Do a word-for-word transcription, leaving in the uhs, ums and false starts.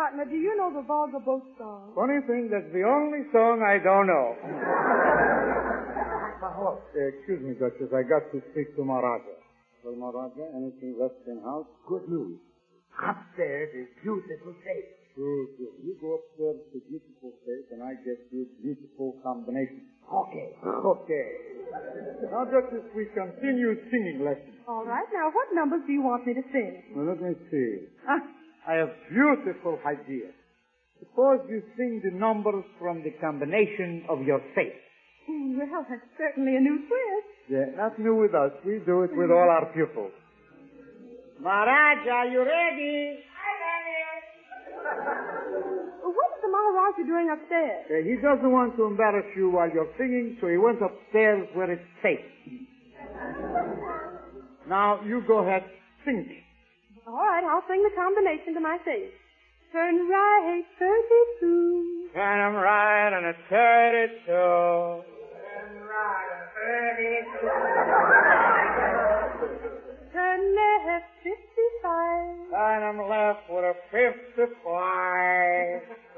partner, do you know the Volga Boat song? Funny thing, that's the only song I don't know. uh, excuse me, Duchess, I got to speak to Maharaja. Well, Maharaja, anything left in house? Good news. Upstairs is beautiful safe. Good, good. You go upstairs to beautiful safe, and I get you beautiful combination. Okay. Okay. Now, Duchess, we continue singing lessons. All right. Now, what numbers do you want me to sing? Well, let me see. Ah. I have beautiful ideas. Suppose you sing the numbers from the combination of your face. Well, that's certainly a new twist. Yeah, not new with us. We do it with all our pupils. Maharaj, are you ready? What is the Maharaja doing upstairs? Uh, he doesn't want to embarrass you while you're singing, so he went upstairs where it's safe. Now, you go ahead, sing. All right, I'll sing the combination to my face. Turn right, thirty-two. Turn right on a thirty-two. Turn right, thirty-two. Turn left, fifty-five. Turn left with a fifty-five.